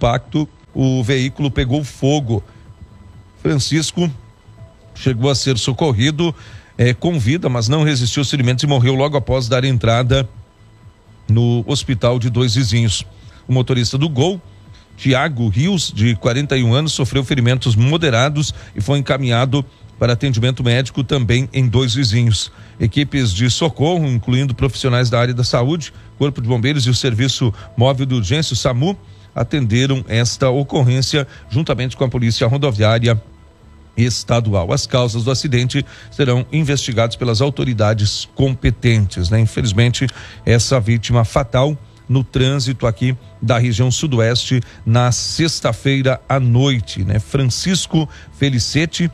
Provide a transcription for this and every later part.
impacto, o veículo pegou fogo. Francisco chegou a ser socorrido com vida, mas não resistiu aos ferimentos e morreu logo após dar entrada no hospital de Dois Vizinhos. O motorista do Gol, Tiago Rios, de 41 anos, sofreu ferimentos moderados e foi encaminhado para atendimento médico também em Dois Vizinhos. Equipes de socorro, incluindo profissionais da área da saúde, Corpo de Bombeiros e o Serviço Móvel de Urgência, o SAMU, atenderam esta ocorrência juntamente com a Polícia Rodoviária Estadual. As causas do acidente serão investigadas pelas autoridades competentes, né? Infelizmente, essa vítima fatal no trânsito aqui da região sudoeste na sexta-feira à noite, né? Francisco Felicete,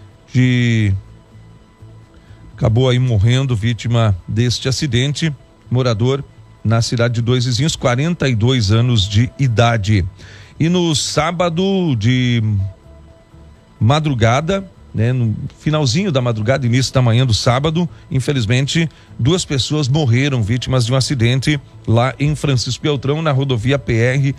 acabou aí morrendo vítima deste acidente, morador na cidade de Dois Vizinhos, 42 anos de idade. E no sábado de madrugada, né, no finalzinho da madrugada, início da manhã do sábado, infelizmente, 2 pessoas morreram vítimas de um acidente lá em Francisco Beltrão, na rodovia PR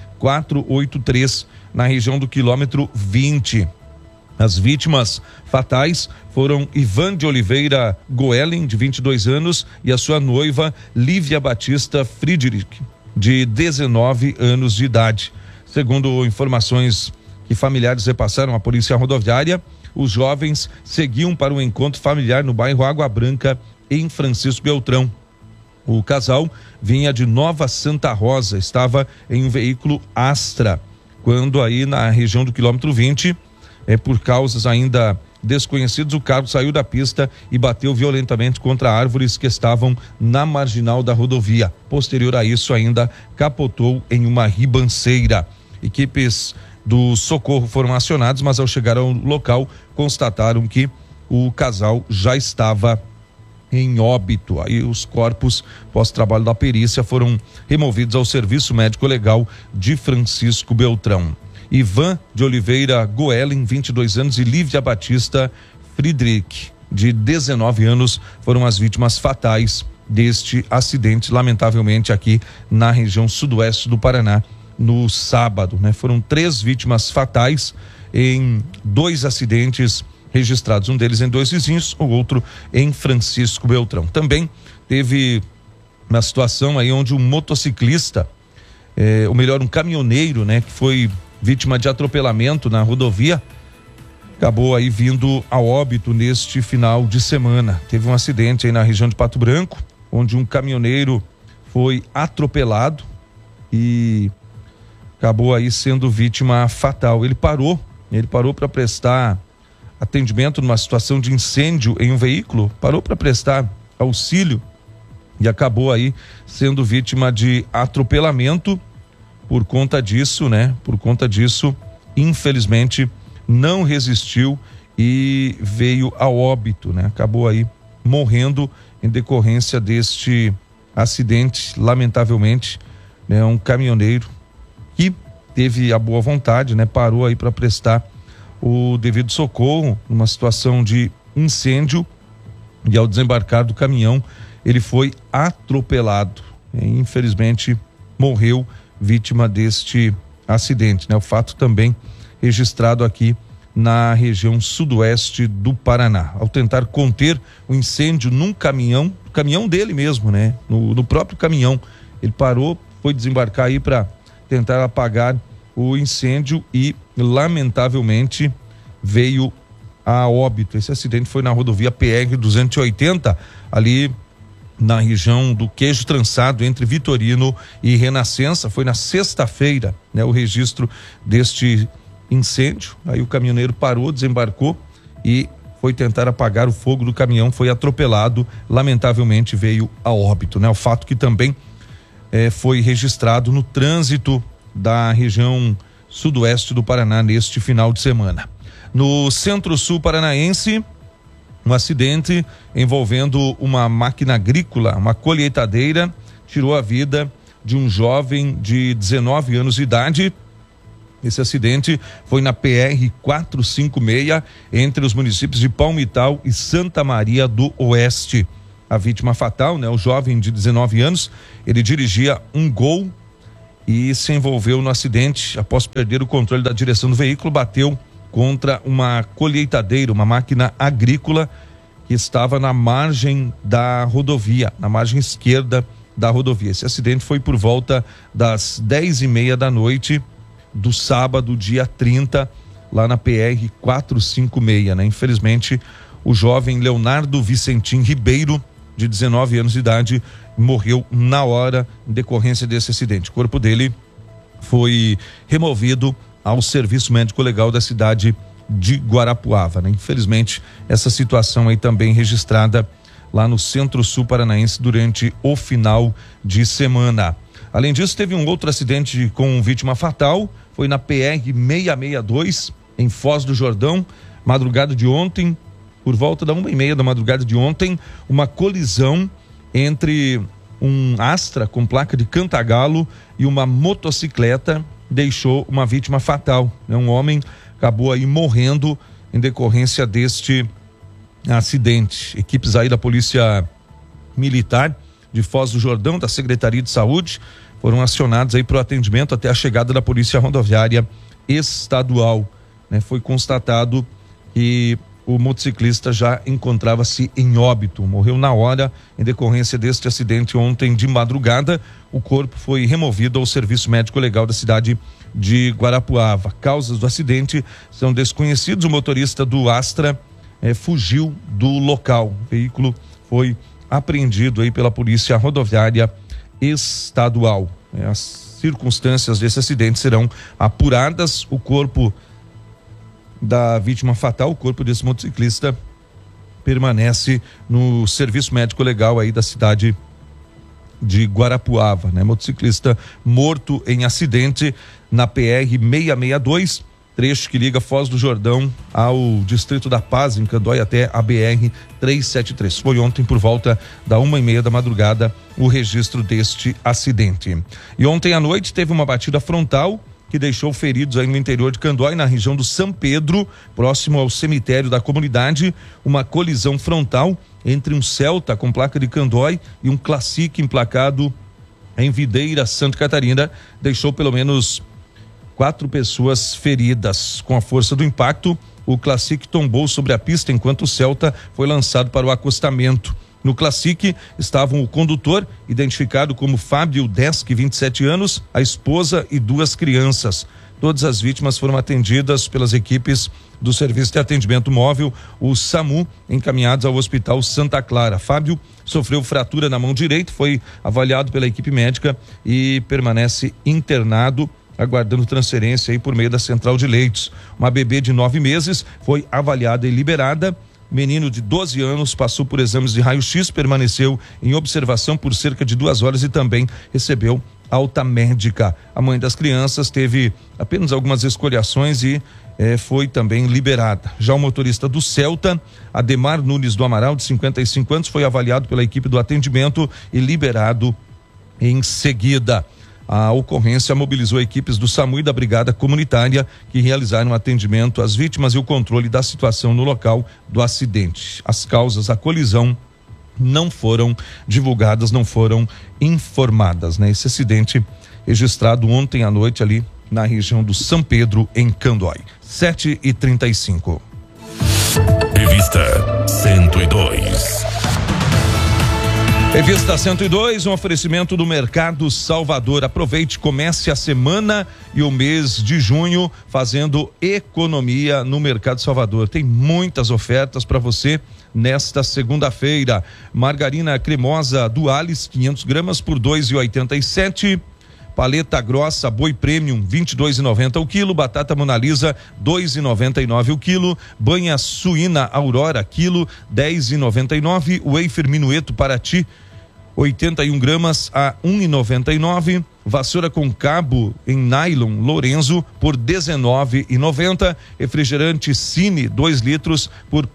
483, na região do quilômetro 20. As vítimas fatais foram Ivan de Oliveira Goelen, de 22 anos, e a sua noiva Lívia Batista Friedrich, de 19 anos de idade. Segundo informações que familiares repassaram à Polícia Rodoviária, os jovens seguiam para um encontro familiar no bairro Água Branca, em Francisco Beltrão. O casal vinha de Nova Santa Rosa, estava em um veículo Astra, quando aí na região do quilômetro 20, por causas ainda desconhecidas, o carro saiu da pista e bateu violentamente contra árvores que estavam na marginal da rodovia. Posterior a isso, ainda capotou em uma ribanceira. Equipes do socorro foram acionados, mas ao chegar ao local constataram que o casal já estava em óbito. Aí os corpos, pós-trabalho da perícia, foram removidos ao Serviço Médico Legal de Francisco Beltrão. Ivan de Oliveira Goelen, 22 anos, e Lívia Batista Friedrich, de 19 anos, foram as vítimas fatais deste acidente, lamentavelmente aqui na região sudoeste do Paraná, no sábado, né? Foram 3 vítimas fatais em 2 acidentes registrados, um deles em Dois Vizinhos, o outro em Francisco Beltrão. Também teve uma situação aí onde um motociclista, um caminhoneiro, né, que foi vítima de atropelamento na rodovia, acabou aí vindo a óbito neste final de semana. Teve um acidente aí na região de Pato Branco, onde um caminhoneiro foi atropelado e acabou aí sendo vítima fatal. Ele parou para prestar atendimento numa situação de incêndio em um veículo, parou para prestar auxílio e acabou aí sendo vítima de atropelamento. Por conta disso, infelizmente, não resistiu e veio a óbito, né? Acabou aí morrendo em decorrência deste acidente, lamentavelmente, né? Um caminhoneiro que teve a boa vontade, né? Parou aí para prestar o devido socorro numa situação de incêndio e ao desembarcar do caminhão, ele foi atropelado. E, infelizmente, morreu vítima deste acidente, né? O fato também registrado aqui na região sudoeste do Paraná. Ao tentar conter o incêndio num caminhão dele mesmo, né? No próprio caminhão, ele parou, foi desembarcar aí para tentar apagar o incêndio e lamentavelmente veio a óbito. Esse acidente foi na rodovia PR 280, ali na região do Queijo Trançado, entre Vitorino e Renascença. Foi na sexta-feira, né, o registro deste incêndio. Aí o caminhoneiro parou, desembarcou e foi tentar apagar o fogo do caminhão, foi atropelado, lamentavelmente veio a óbito, né? O fato que também foi registrado no trânsito da região sudoeste do Paraná neste final de semana. No Centro-Sul paranaense, um acidente envolvendo uma máquina agrícola, uma colheitadeira, tirou a vida de um jovem de 19 anos de idade. Esse acidente foi na PR 456, entre os municípios de Palmital e Santa Maria do Oeste. A vítima fatal, né, o jovem de 19 anos, ele dirigia um Gol e se envolveu no acidente após perder o controle da direção do veículo, bateu contra uma colheitadeira, uma máquina agrícola que estava na margem da rodovia, na margem esquerda da rodovia. Esse acidente foi por volta das 10:30 da noite do sábado, dia 30, lá na PR 456, né? Infelizmente, o jovem Leonardo Vicentim Ribeiro, de 19 anos de idade, morreu na hora em decorrência desse acidente. O corpo dele foi removido ao Serviço Médico Legal da cidade de Guarapuava, né? Infelizmente, essa situação aí também registrada lá no Centro-Sul Paranaense durante o final de semana. Além disso, teve um outro acidente com vítima fatal, foi na PR 662, em Foz do Jordão, madrugada de ontem, por volta da 1:30 da madrugada de ontem, uma colisão entre um Astra com placa de Cantagalo e uma motocicleta deixou uma vítima fatal, né? Um homem acabou aí morrendo em decorrência deste acidente. Equipes aí da Polícia Militar de Foz do Jordão, da Secretaria de Saúde, foram acionados aí para o atendimento até a chegada da Polícia Rodoviária Estadual, né? Foi constatado que o motociclista já encontrava-se em óbito, morreu na hora em decorrência deste acidente ontem de madrugada. O corpo foi removido ao Serviço Médico Legal da cidade de Guarapuava. Causas do acidente são desconhecidos. O motorista do Astra fugiu do local. O veículo foi apreendido aí pela Polícia Rodoviária Estadual. As circunstâncias desse acidente serão apuradas. O corpo da vítima fatal, o corpo desse motociclista, permanece no Serviço Médico Legal aí da cidade de Guarapuava, né? Motociclista morto em acidente na PR 662, trecho que liga Foz do Jordão ao Distrito da Paz, em Candói, até a BR 373. Foi ontem por volta da 1:30 da madrugada o registro deste acidente. E ontem à noite teve uma batida frontal que deixou feridos aí no interior de Candói, na região do São Pedro, próximo ao cemitério da comunidade. Uma colisão frontal entre um Celta com placa de Candói e um Classic emplacado em Videira, Santa Catarina, deixou pelo menos 4 pessoas feridas. Com a força do impacto, o Classic tombou sobre a pista enquanto o Celta foi lançado para o acostamento. No Classic estavam o condutor, identificado como Fábio Desk, 27 anos, a esposa e 2 crianças. Todas as vítimas foram atendidas pelas equipes do Serviço de Atendimento Móvel, o SAMU, encaminhados ao Hospital Santa Clara. Fábio sofreu fratura na mão direita, foi avaliado pela equipe médica e permanece internado, aguardando transferência aí por meio da central de leitos. Uma bebê de 9 meses foi avaliada e liberada. Menino de 12 anos passou por exames de raio-x, permaneceu em observação por cerca de 2 horas e também recebeu alta médica. A mãe das crianças teve apenas algumas escoriações e foi também liberada. Já o motorista do Celta, Ademar Nunes do Amaral, de 55 anos, foi avaliado pela equipe do atendimento e liberado em seguida. A ocorrência mobilizou equipes do SAMU e da Brigada Comunitária, que realizaram atendimento às vítimas e o controle da situação no local do acidente. As causas da colisão não foram divulgadas, não foram informadas, né? Esse acidente registrado ontem à noite ali na região do São Pedro, em Candói. 7h35. Revista 102. Revista 102, um oferecimento do Mercado Salvador. Aproveite, comece a semana e o mês de junho fazendo economia no Mercado Salvador. Tem muitas ofertas para você nesta segunda-feira. Margarina cremosa Dualis, 500 gramas por R$ 2,87. Paleta grossa Boi Premium, 22,90 o quilo. Batata Monalisa, 2,99 o quilo. Banha suína Aurora, quilo, 10,99. Wafer Minueto Paraty, 81 gramas a 1,99. Vassoura com cabo em nylon Lorenzo por 19,90. Refrigerante Cine 2 litros por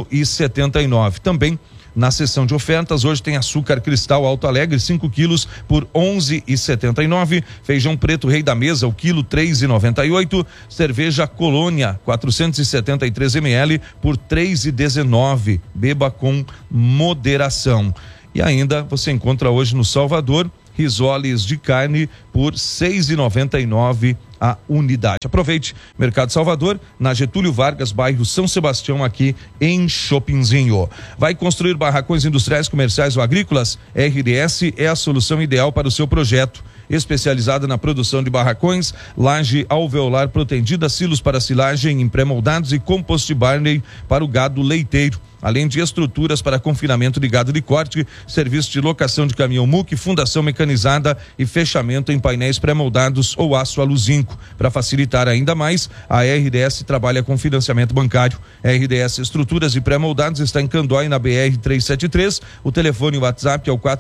4,79. Também na seção de ofertas, hoje tem açúcar cristal Alto Alegre, 5 quilos por 11,79. Feijão preto Rei da Mesa, o quilo, 3,98. Cerveja Colônia, 473 ml por 3,19. Beba com moderação. E ainda você encontra hoje no Salvador risoles de carne por R$ 6,99 a unidade. Aproveite, Mercado Salvador, na Getúlio Vargas, bairro São Sebastião, aqui em Chopinzinho. Vai construir barracões industriais, comerciais ou agrícolas? RDS é a solução ideal para o seu projeto. Especializada na produção de barracões, laje alveolar protendida, silos para silagem em pré-moldados e compost de barley para o gado leiteiro. Além de estruturas para confinamento de gado de corte, serviço de locação de caminhão muque, fundação mecanizada e fechamento em painéis pré-moldados ou aço aluzinco. Para facilitar ainda mais, a RDS trabalha com financiamento bancário. RDS Estruturas e Pré-moldados está em Candói, na BR 373. O telefone e o WhatsApp é o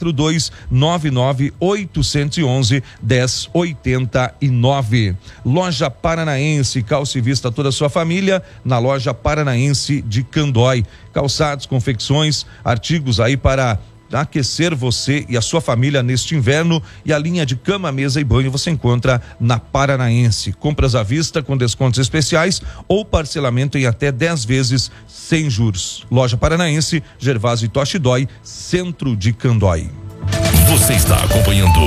4299-811-1089. Loja Paranaense, calça e vista toda a sua família na Loja Paranaense de Candói. Calçados, confecções, artigos aí para aquecer você e a sua família neste inverno, e a linha de cama, mesa e banho você encontra na Paranaense. Compras à vista com descontos especiais ou parcelamento em até 10 vezes sem juros. Loja Paranaense, Gervásio e Tochidói, centro de Candói. Você está acompanhando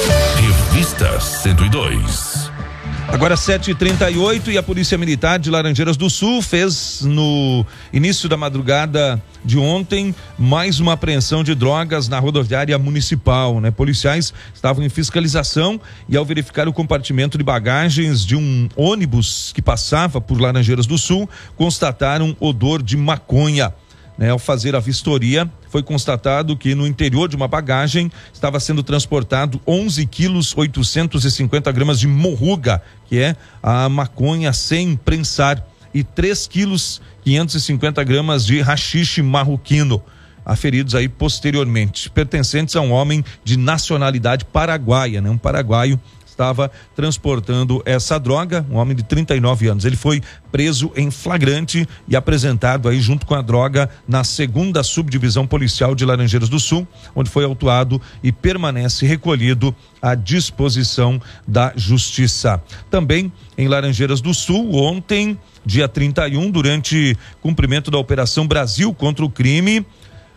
Revista 102. Agora 7h38 e a Polícia Militar de Laranjeiras do Sul fez no início da madrugada de ontem mais uma apreensão de drogas na rodoviária municipal, né? Policiais estavam em fiscalização e ao verificar o compartimento de bagagens de um ônibus que passava por Laranjeiras do Sul, constataram odor de maconha. Ao fazer a vistoria, foi constatado que no interior de uma bagagem estava sendo transportado 11 quilos 850 gramas de morruga, que é a maconha sem prensar, e 3 quilos 550 gramas de haxixe marroquino, aferidos aí posteriormente, pertencentes a um homem de nacionalidade paraguaia, um paraguaio estava transportando essa droga, um homem de 39 anos. Ele foi preso em flagrante e apresentado aí junto com a droga na 2ª Subdivisão Policial de Laranjeiras do Sul, onde foi autuado e permanece recolhido à disposição da Justiça. Também em Laranjeiras do Sul, ontem, dia 31, durante cumprimento da Operação Brasil contra o Crime,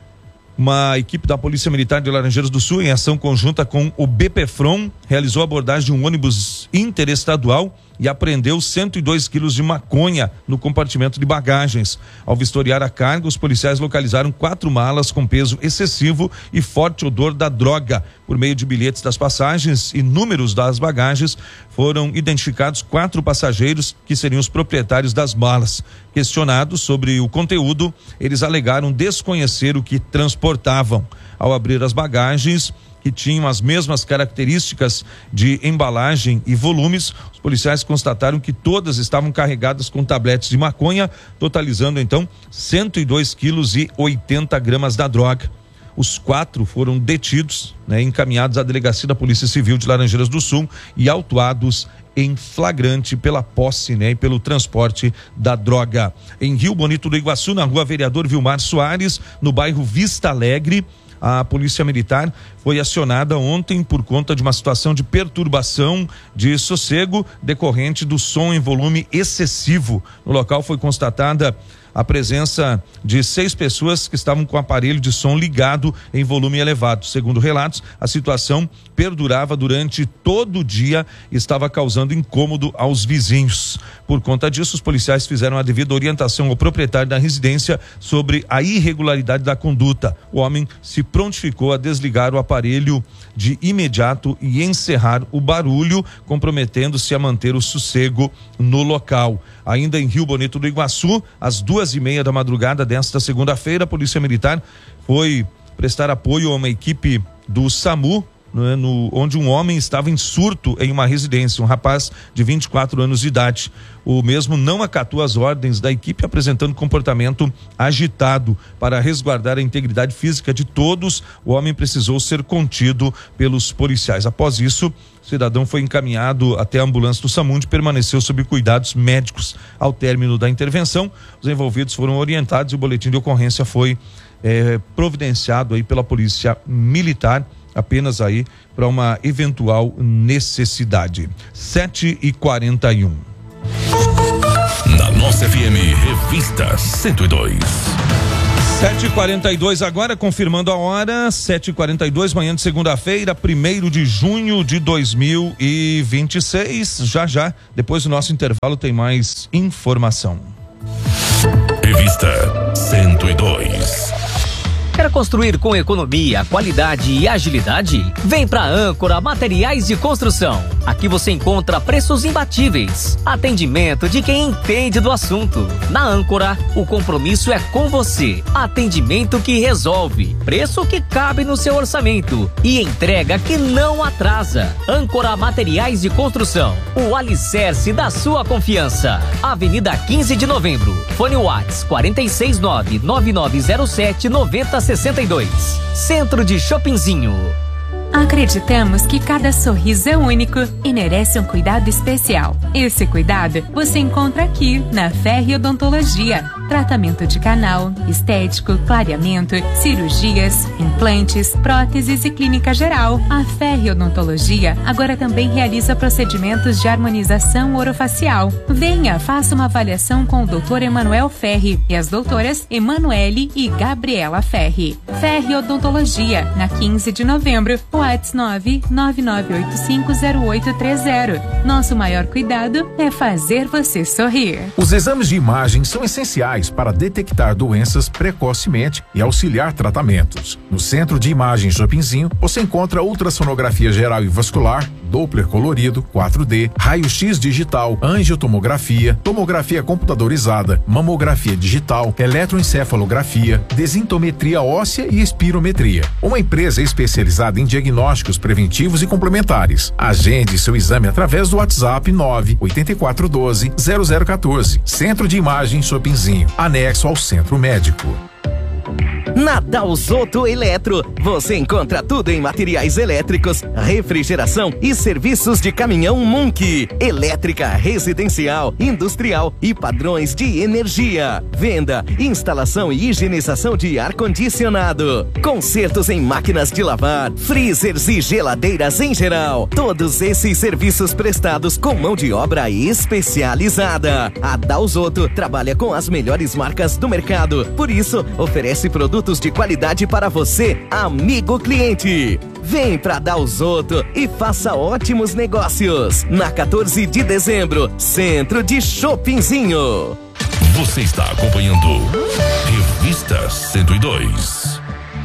uma equipe da Polícia Militar de Laranjeiras do Sul, em ação conjunta com o BPFROM, realizou a abordagem de um ônibus interestadual e apreendeu 102 quilos de maconha no compartimento de bagagens. Ao vistoriar a carga, os policiais localizaram 4 malas com peso excessivo e forte odor da droga. Por meio de bilhetes das passagens e números das bagagens, foram identificados 4 passageiros que seriam os proprietários das malas. Questionados sobre o conteúdo, eles alegaram desconhecer o que transportavam. Ao abrir as bagagens, que tinham as mesmas características de embalagem e volumes, os policiais constataram que todas estavam carregadas com tabletes de maconha, totalizando então 102 quilos e 80 gramas da droga. Os 4 foram detidos, encaminhados à delegacia da Polícia Civil de Laranjeiras do Sul e autuados em flagrante pela posse, e pelo transporte da droga. Em Rio Bonito do Iguaçu, na rua Vereador Vilmar Soares, no bairro Vista Alegre, a Polícia Militar foi acionada ontem por conta de uma situação de perturbação de sossego decorrente do som em volume excessivo. No local foi constatada a presença de 6 pessoas que estavam com o aparelho de som ligado em volume elevado. Segundo relatos, a situação perdurava durante todo o dia e estava causando incômodo aos vizinhos. Por conta disso, os policiais fizeram a devida orientação ao proprietário da residência sobre a irregularidade da conduta. O homem se prontificou a desligar o aparelho de imediato e encerrar o barulho, comprometendo-se a manter o sossego no local. Ainda em Rio Bonito do Iguaçu, às 2h30 da madrugada desta segunda-feira, a Polícia Militar foi prestar apoio a uma equipe do SAMU, onde um homem estava em surto em uma residência, um rapaz de 24 anos de idade. O mesmo não acatou as ordens da equipe, apresentando comportamento agitado. Para resguardar a integridade física de todos, o homem precisou ser contido pelos policiais. Após isso, o cidadão foi encaminhado até a ambulância do SAMU, onde permaneceu sob cuidados médicos. Ao término da intervenção, os envolvidos foram orientados e o boletim de ocorrência foi providenciado aí pela Polícia Militar, apenas aí para uma eventual necessidade. 7h41. Na nossa FM, Revista 102. 7h42 agora, confirmando a hora, 7h42, manhã de segunda-feira, 1º de junho de 2026. Já, depois do nosso intervalo, tem mais informação. Revista 102. Quer construir com economia, qualidade e agilidade? Vem pra Âncora Materiais de Construção. Aqui você encontra preços imbatíveis, atendimento de quem entende do assunto. Na Âncora, o compromisso é com você. Atendimento que resolve, preço que cabe no seu orçamento e entrega que não atrasa. Âncora Materiais de Construção, o alicerce da sua confiança. Avenida 15 de Novembro, fone Whats 469-9907-9062. Centro de Shoppingzinho. Acreditamos que cada sorriso é único e merece um cuidado especial. Esse cuidado você encontra aqui na Ferri Odontologia. Tratamento de canal, estético, clareamento, cirurgias, implantes, próteses e clínica geral. A Ferri Odontologia agora também realiza procedimentos de harmonização orofacial. Venha, faça uma avaliação com o Dr. Emanuel Ferri e as doutoras Emanuele e Gabriela Ferri. Ferri Odontologia, na 15 de novembro, WhatsApp 999850830. Nosso maior cuidado é fazer você sorrir. Os exames de imagem são essenciais para detectar doenças precocemente e auxiliar tratamentos. No Centro de Imagem Shoppingzinho, você encontra ultrassonografia geral e vascular, Doppler colorido, 4D, raio-x digital, angiotomografia, tomografia computadorizada, mamografia digital, eletroencefalografia, desintometria óssea e espirometria. Uma empresa especializada em diagnósticos preventivos e complementares. Agende seu exame através do WhatsApp 98412-0014. Centro de Imagem Shoppingzinho, anexo ao Centro Médico. Na Dalzotto Eletro, você encontra tudo em materiais elétricos, refrigeração e serviços de caminhão Munk, elétrica, residencial, industrial e padrões de energia. Venda, instalação e higienização de ar-condicionado. Consertos em máquinas de lavar, freezers e geladeiras em geral. Todos esses serviços prestados com mão de obra especializada. A Dalzotto trabalha com as melhores marcas do mercado. Por isso, oferece produtos de qualidade para você, amigo cliente. Vem pra Dalzotto e faça ótimos negócios. Na 14 de dezembro, Centro de Shoppingzinho. Você está acompanhando Revista 102.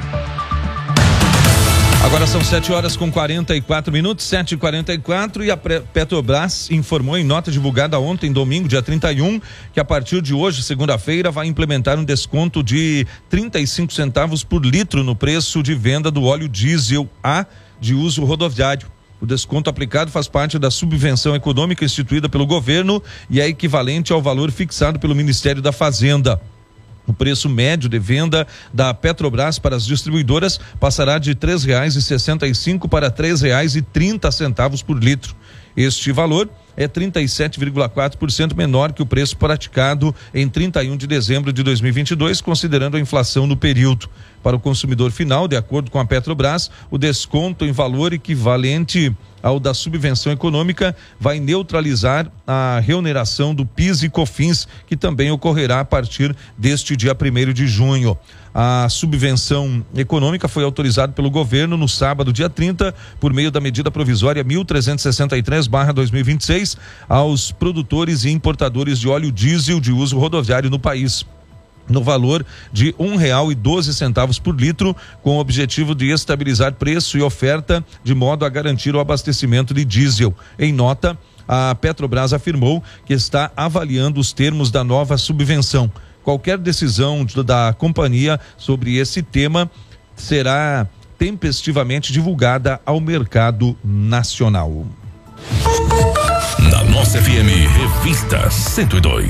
Agora são 7h44, 7h44, e a Petrobras informou em nota divulgada ontem, domingo, dia 31, que a partir de hoje, segunda-feira, vai implementar um desconto de 35 centavos por litro no preço de venda do óleo diesel A de uso rodoviário. O desconto aplicado faz parte da subvenção econômica instituída pelo governo e é equivalente ao valor fixado pelo Ministério da Fazenda. O preço médio de venda da Petrobras para as distribuidoras passará de R$ 3,65 para R$ 3,30 por litro. Este valor é 37,4% menor que o preço praticado em 31 de dezembro de 2022, considerando a inflação no período. Para o consumidor final, de acordo com a Petrobras, o desconto em valor equivalente ao da subvenção econômica vai neutralizar a reoneração do PIS e COFINS, que também ocorrerá a partir deste dia 1º de junho. A subvenção econômica foi autorizada pelo governo no sábado, dia 30, por meio da medida provisória 1363/2026 aos produtores e importadores de óleo diesel de uso rodoviário no país, no valor de R$ 1,12 por litro, com o objetivo de estabilizar preço e oferta de modo a garantir o abastecimento de diesel. Em nota, a Petrobras afirmou que está avaliando os termos da nova subvenção. Qualquer decisão da companhia sobre esse tema será tempestivamente divulgada ao mercado nacional. Na nossa FM, Revista 102.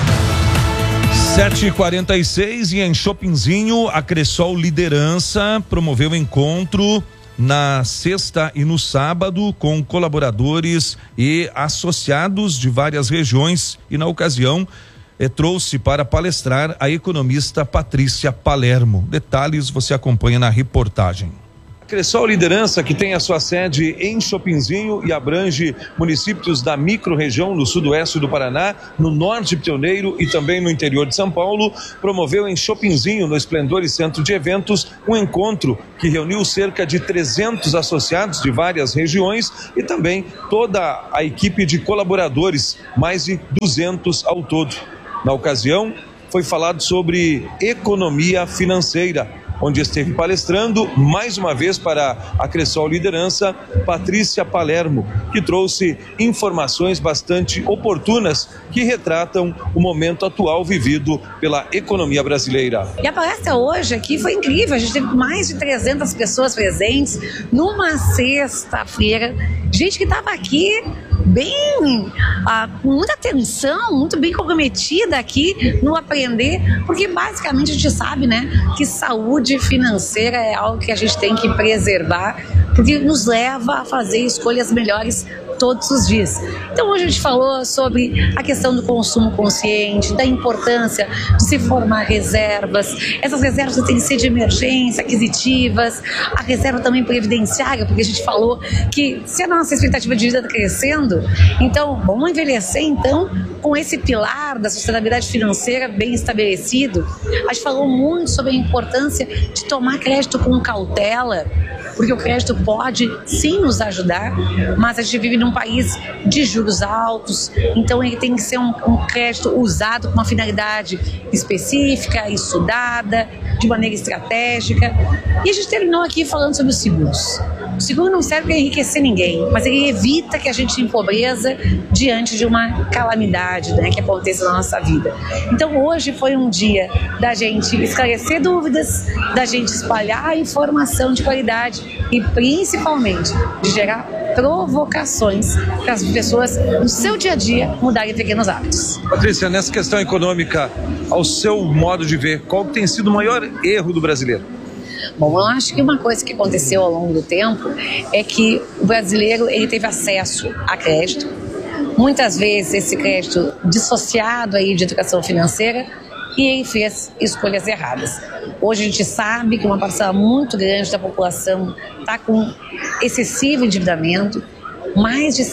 7h46, e em Shoppingzinho, a Cressol Liderança promoveu encontro na sexta e no sábado com colaboradores e associados de várias regiões, e na ocasião trouxe para palestrar a economista Patrícia Palermo. Detalhes você acompanha na reportagem. Cressol Liderança, que tem a sua sede em Chopinzinho e abrange municípios da microrregião no sudoeste do Paraná, no norte pioneiro e também no interior de São Paulo, promoveu em Chopinzinho, no Esplendor e Centro de Eventos, um encontro que reuniu cerca de 300 associados de várias regiões e também toda a equipe de colaboradores, mais de 200 ao todo. Na ocasião, foi falado sobre economia financeira, onde esteve palestrando, mais uma vez para a Cressol Liderança, Patrícia Palermo, que trouxe informações bastante oportunas que retratam o momento atual vivido pela economia brasileira. E a palestra hoje aqui foi incrível, a gente teve mais de 300 pessoas presentes numa sexta-feira, gente que estava aqui bem, com muita atenção, muito bem comprometida aqui no aprender, porque basicamente a gente sabe, né, que saúde financeira é algo que a gente tem que preservar, porque nos leva a fazer escolhas melhores todos os dias. Então hoje a gente falou sobre a questão do consumo consciente, da importância de se formar reservas. Essas reservas têm que ser de emergência, aquisitivas, a reserva também previdenciária, porque a gente falou que se a nossa expectativa de vida está crescendo, então vamos envelhecer então com esse pilar da sustentabilidade financeira bem estabelecido. A gente falou muito sobre a importância de tomar crédito com cautela, porque o crédito pode sim nos ajudar, mas a gente vive num país de juros altos, então ele tem que ser um crédito usado com uma finalidade específica, estudada, de maneira estratégica. E a gente terminou aqui falando sobre os seguros. O seguro não serve para enriquecer ninguém, mas ele evita que a gente empobreça diante de uma calamidade, né, que aconteça na nossa vida. Então hoje foi um dia da gente esclarecer dúvidas, da gente espalhar informação de qualidade e principalmente de gerar provocações para as pessoas no seu dia a dia mudarem pequenos hábitos. Patrícia, nessa questão econômica, ao seu modo de ver, qual tem sido o maior erro do brasileiro? Bom, eu acho que uma coisa que aconteceu ao longo do tempo é que o brasileiro ele teve acesso a crédito, muitas vezes esse crédito dissociado aí de educação financeira, e ele fez escolhas erradas. Hoje a gente sabe que uma parcela muito grande da população está com excessivo endividamento, mais de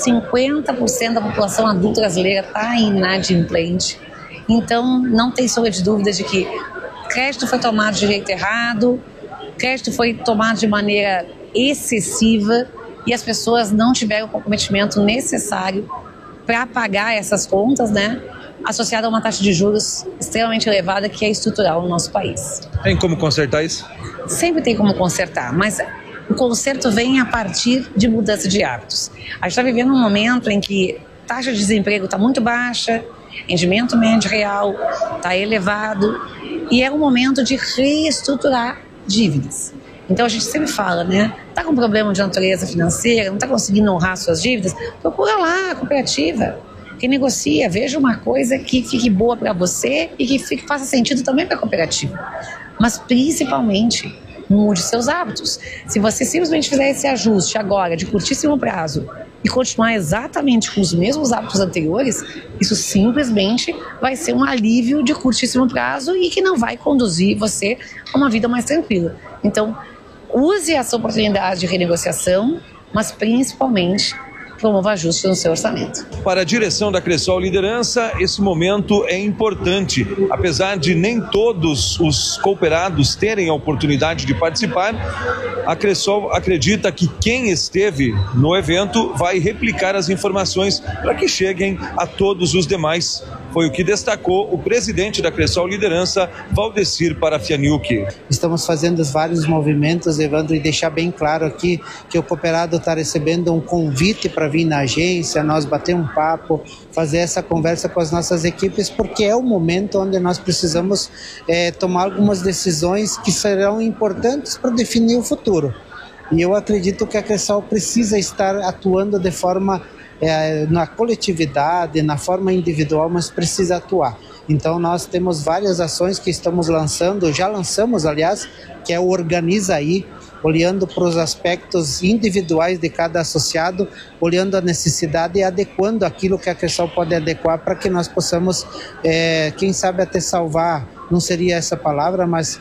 50% da população adulta brasileira está inadimplente, então não tem sombra de dúvida de que crédito foi tomado de jeito errado, crédito foi tomado de maneira excessiva e as pessoas não tiveram o comprometimento necessário para pagar essas contas, né, associada a uma taxa de juros extremamente elevada que é estrutural no nosso país. Tem como consertar isso? Sempre tem como consertar, mas o conserto vem a partir de mudança de hábitos. A gente está vivendo um momento em que a taxa de desemprego está muito baixa, rendimento médio real está elevado e é um momento de reestruturar dívidas. Então a gente sempre fala, né? Tá com problema de natureza financeira, não tá conseguindo honrar suas dívidas? Procura lá a cooperativa, que negocia, veja uma coisa que fique boa para você e que faça sentido também para a cooperativa. Mas principalmente, mude seus hábitos. Se você simplesmente fizer esse ajuste agora de curtíssimo prazo e continuar exatamente com os mesmos hábitos anteriores, isso simplesmente vai ser um alívio de curtíssimo prazo e que não vai conduzir você a uma vida mais tranquila. Então, use essa oportunidade de renegociação, mas principalmente promova ajuste no seu orçamento. Para a direção da Cressol Liderança, esse momento é importante. Apesar de nem todos os cooperados terem a oportunidade de participar, a Cressol acredita que quem esteve no evento vai replicar as informações para que cheguem a todos os demais. Foi o que destacou o presidente da Cressol Liderança, Valdecir Parafianuk. Estamos fazendo vários movimentos, Evandro, e deixar bem claro aqui que o cooperado está recebendo um convite para vir na agência, nós bater um papo, fazer essa conversa com as nossas equipes, porque é o momento onde nós precisamos tomar algumas decisões que serão importantes para definir o futuro. E eu acredito que a Cressol precisa estar atuando de forma na coletividade, na forma individual, mas precisa atuar. Então nós temos várias ações que estamos lançando, já lançamos aliás, que é o Organiza Aí, olhando para os aspectos individuais de cada associado, olhando a necessidade e adequando aquilo que a Cressol pode adequar para que nós possamos, quem sabe até salvar não seria essa palavra, mas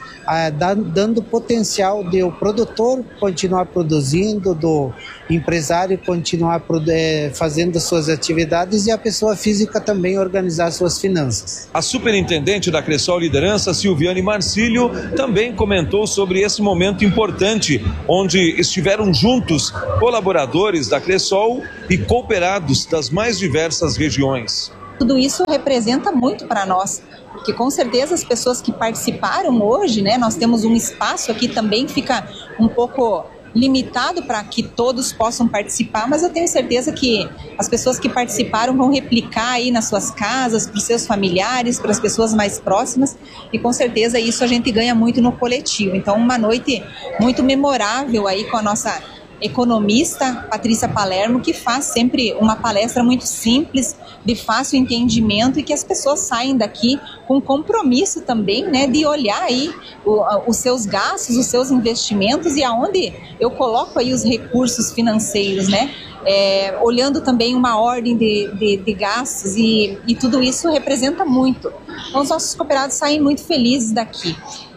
dando potencial de o produtor continuar produzindo, do empresário continuar fazendo suas atividades e a pessoa física também organizar suas finanças. A superintendente da Cressol Liderança, Silviane Marcílio, também comentou sobre esse momento importante, onde estiveram juntos colaboradores da Cressol e cooperados das mais diversas regiões. Tudo isso representa muito para nós, porque com certeza as pessoas que participaram hoje, né, nós temos um espaço aqui também, fica um pouco limitado para que todos possam participar, mas eu tenho certeza que as pessoas que participaram vão replicar aí nas suas casas, para os seus familiares, para as pessoas mais próximas, e com certeza isso a gente ganha muito no coletivo. Então, uma noite muito memorável aí com a nossa economista Patrícia Palermo, que faz sempre uma palestra muito simples, de fácil entendimento, e que as pessoas saem daqui com compromisso também, né, de olhar aí os seus gastos, os seus investimentos e aonde eu coloco aí os recursos financeiros, né, olhando também uma ordem de gastos e tudo isso representa muito. Então os nossos cooperados saem muito felizes daqui.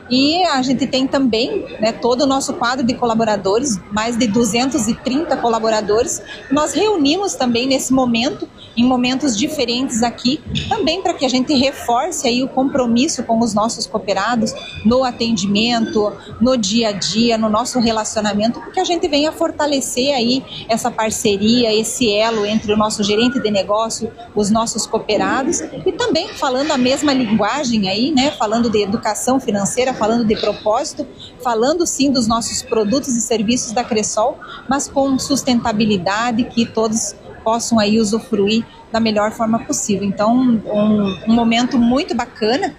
E a gente tem também, né, todo o nosso quadro de colaboradores, mais de 230 colaboradores. Nós reunimos também nesse momento, em momentos diferentes aqui, também para que a gente reforce aí o compromisso com os nossos cooperados no atendimento, no dia a dia, no nosso relacionamento, porque a gente venha fortalecer aí essa parceria, esse elo entre o nosso gerente de negócio, os nossos cooperados, e também falando a mesma linguagem aí, né, falando de educação financeira, falando de propósito, falando sim dos nossos produtos e serviços da Cressol, mas com sustentabilidade, que todos possam aí usufruir da melhor forma possível. Então, um momento muito bacana,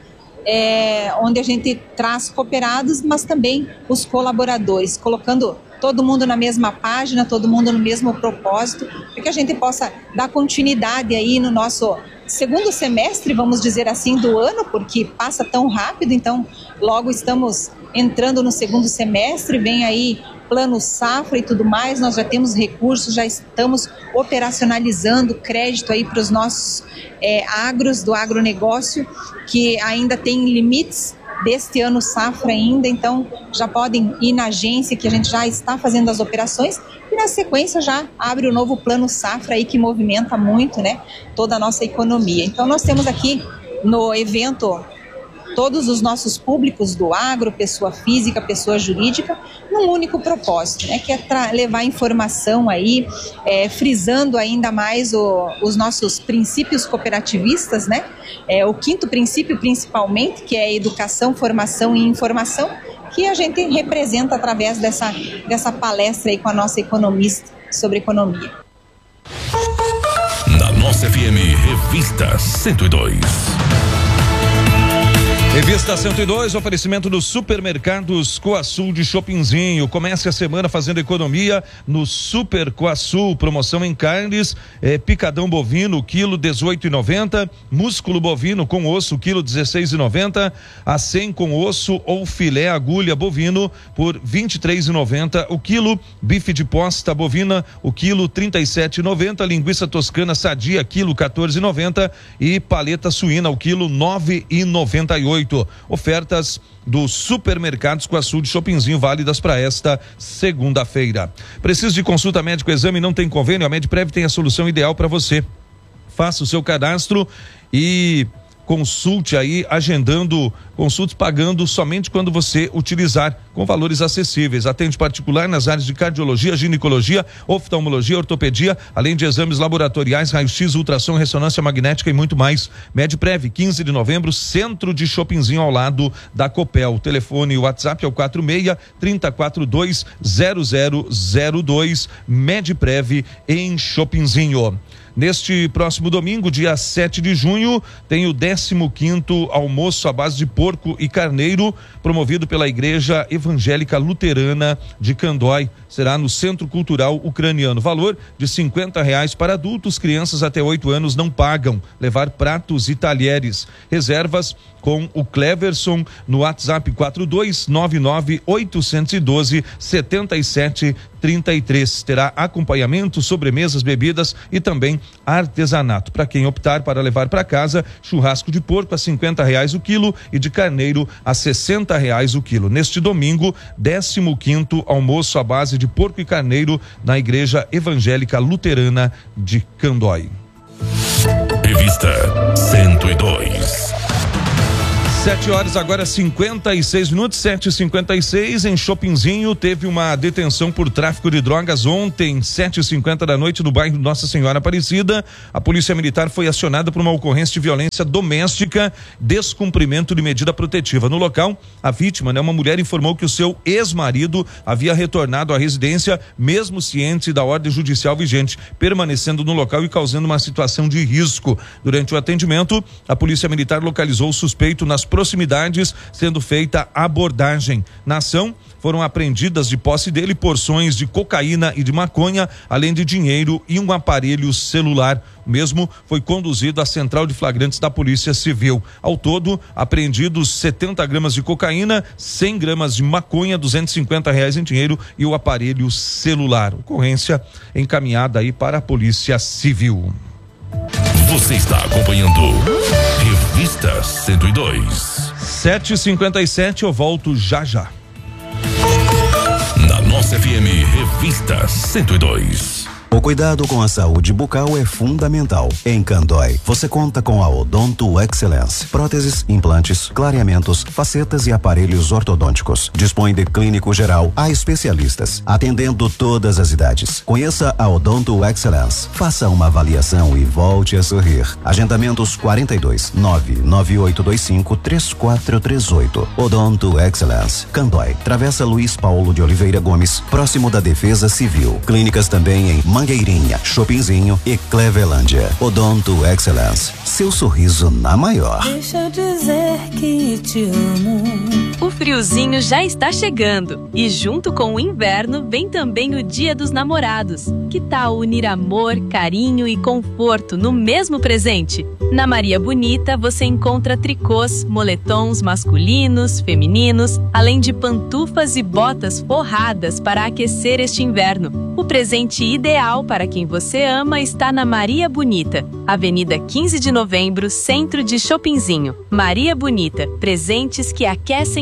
onde a gente traz cooperados, mas também os colaboradores, colocando todo mundo na mesma página, todo mundo no mesmo propósito, para que a gente possa dar continuidade aí no nosso segundo semestre, vamos dizer assim, do ano, porque passa tão rápido. Então logo estamos entrando no segundo semestre, vem aí plano safra e tudo mais, nós já temos recursos, já estamos operacionalizando crédito aí para os nossos agros, do agronegócio, que ainda tem limites deste ano safra ainda, então já podem ir na agência que a gente já está fazendo as operações, e na sequência já abre o novo plano safra aí que movimenta muito, né, toda a nossa economia. Então nós temos aqui no evento todos os nossos públicos do agro, pessoa física, pessoa jurídica, num único propósito, né, que é levar informação aí, frisando ainda mais os nossos princípios cooperativistas, né, o quinto princípio principalmente, que é educação, formação e informação, que a gente representa através dessa palestra aí com a nossa economista sobre economia. Na nossa FM, Revista 102. Revista 102, oferecimento dos supermercados Coasul de Chopinzinho. Comece a semana fazendo economia no Super Coasul. Promoção em carnes, picadão bovino, quilo 18,90, músculo bovino com osso, quilo 16,90, acém com osso ou filé agulha bovino por 23,90 o quilo, bife de posta bovina, o quilo 37,90, linguiça toscana sadia, quilo 14,90 e paleta suína, o quilo 9,98. Ofertas dos supermercados Coasul de Chopinzinho, válidas para esta segunda-feira. Precisa de consulta médico, exame, não tem convênio? A Medprev tem a solução ideal para você. Faça o seu cadastro e consulte aí, agendando consultas, pagando somente quando você utilizar, com valores acessíveis. Atende particular nas áreas de cardiologia, ginecologia, oftalmologia, ortopedia, além de exames laboratoriais, raio-x, ultrassom, ressonância magnética e muito mais. Medprev, 15 de novembro, centro de Chopinzinho, ao lado da Copel. Telefone e WhatsApp é o 46-3042-0002. Medprev em Chopinzinho. Neste próximo domingo, dia 7 de junho, tem o 15º almoço à base de porco e carneiro, promovido pela Igreja Evangélica Luterana de Candói. Será no Centro Cultural Ucraniano. Valor de R$50 para adultos, crianças até 8 anos não pagam. Levar pratos e talheres. Reservas com o Cleverson no WhatsApp 4299-812-77 33. Terá acompanhamento, sobremesas, bebidas e também artesanato. Para quem optar para levar para casa, churrasco de porco a R$50 o quilo e de carneiro a R$60 o quilo. Neste domingo, 15º almoço à base de porco e carneiro na Igreja Evangélica Luterana de Candói. Revista 102. 7 horas agora 56 minutos, 7h56. Em Chopinzinho teve uma detenção por tráfico de drogas ontem, 7h50 da noite, no bairro Nossa Senhora Aparecida. A polícia militar foi acionada por uma ocorrência de violência doméstica, descumprimento de medida protetiva. No local, a vítima, uma mulher, informou que o seu ex-marido havia retornado à residência, mesmo ciente da ordem judicial vigente, permanecendo no local e causando uma situação de risco. Durante o atendimento, a polícia militar localizou o suspeito nas proximidades, sendo feita a abordagem. Na ação, foram apreendidas de posse dele porções de cocaína e de maconha, além de dinheiro e um aparelho celular. O mesmo foi conduzido à central de flagrantes da Polícia Civil. Ao todo, apreendidos 70 gramas de cocaína, 100 gramas de maconha, R$250 em dinheiro e o aparelho celular. Ocorrência encaminhada aí para a Polícia Civil. Você está acompanhando Revista 102. 7h57, eu volto já. Na nossa FM, Revista 102. O cuidado com a saúde bucal é fundamental. Em Candói, você conta com a Odonto Excellence. Próteses, implantes, clareamentos, facetas e aparelhos ortodônticos. Dispõe de clínico geral a especialistas, atendendo todas as idades. Conheça a Odonto Excellence. Faça uma avaliação e volte a sorrir. Agendamentos 42 99825 3438. Odonto Excellence. Candói, Travessa Luiz Paulo de Oliveira Gomes, próximo da Defesa Civil. Clínicas também em Mangueirinha, Chopinzinho e Clevelândia. Odonto Excellence. Seu sorriso na maior. Deixa eu dizer que te amo. O friozinho já está chegando e junto com o inverno vem também o Dia dos Namorados. Que tal unir amor, carinho e conforto no mesmo presente? Na Maria Bonita você encontra tricôs, moletons masculinos, femininos, além de pantufas e botas forradas para aquecer este inverno. O presente ideal para quem você ama está na Maria Bonita, Avenida 15 de Novembro, centro de Chopinzinho. Maria Bonita, presentes que aquecem